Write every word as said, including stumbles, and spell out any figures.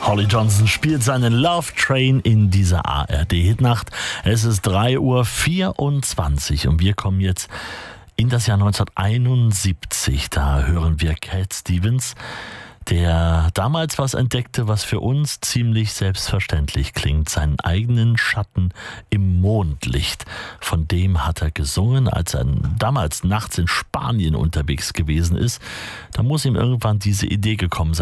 Holly Johnson spielt seinen Love Train in dieser A R D-Hitnacht. Es ist drei Uhr vierundzwanzig und wir kommen jetzt in das Jahr neunzehnhunderteinundsiebzig. Da hören wir Cat Stevens, der damals was entdeckte, was für uns ziemlich selbstverständlich klingt. Seinen eigenen Schatten im Mondlicht. Von dem hat er gesungen, als er damals nachts in Spanien unterwegs gewesen ist. Da muss ihm irgendwann diese Idee gekommen sein.